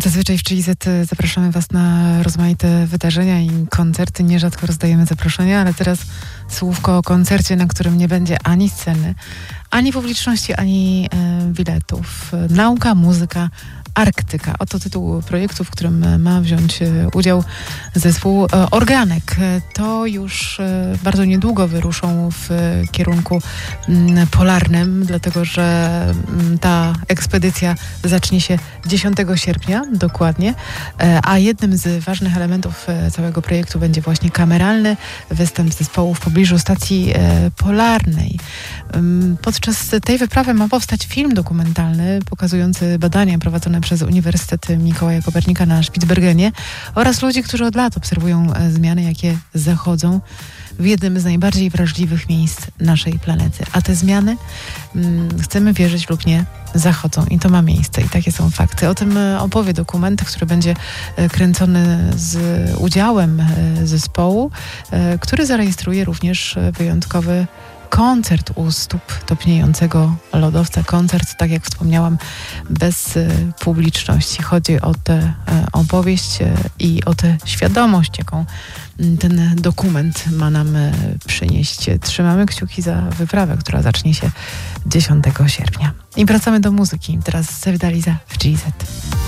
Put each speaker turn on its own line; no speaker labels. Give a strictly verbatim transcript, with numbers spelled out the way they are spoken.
Zazwyczaj w G Z zapraszamy Was na rozmaite wydarzenia i koncerty. Nierzadko rozdajemy zaproszenia, ale teraz słówko o koncercie, na którym nie będzie ani sceny, ani publiczności, ani e, biletów. Nauka, muzyka, Arktyka. Oto tytuł projektu, w którym ma wziąć udział zespół Organek. To już bardzo niedługo wyruszą w kierunku polarnym, dlatego że ta ekspedycja zacznie się dziesiątego sierpnia dokładnie, a jednym z ważnych elementów całego projektu będzie właśnie kameralny występ zespołu w pobliżu stacji polarnej. Podczas tej wyprawy ma powstać film dokumentalny pokazujący badania prowadzone przez Uniwersytet Mikołaja Kopernika na Spitsbergenie oraz ludzi, którzy od lat obserwują zmiany, jakie zachodzą w jednym z najbardziej wrażliwych miejsc naszej planety. A te zmiany, hmm, chcemy wierzyć lub nie, zachodzą i to ma miejsce i takie są fakty. O tym opowie dokument, który będzie kręcony z udziałem zespołu, który zarejestruje również wyjątkowy koncert u stóp topniejącego lodowca. Koncert, tak jak wspomniałam, bez publiczności. Chodzi o tę opowieść i o tę świadomość, jaką ten dokument ma nam przynieść. Trzymamy kciuki za wyprawę, która zacznie się dziesiątego sierpnia. I wracamy do muzyki. Teraz Sevdaliza w G Z.